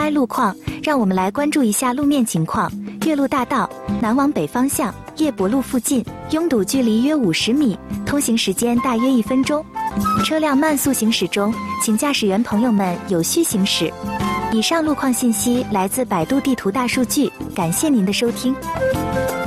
开路况，让我们来关注一下路面情况。岳麓大道南往北方向，叶伯路附近拥堵距离约50米，通行时间大约1分钟，车辆慢速行驶中，请驾驶员朋友们有序行驶。以上路况信息来自百度地图大数据，感谢您的收听。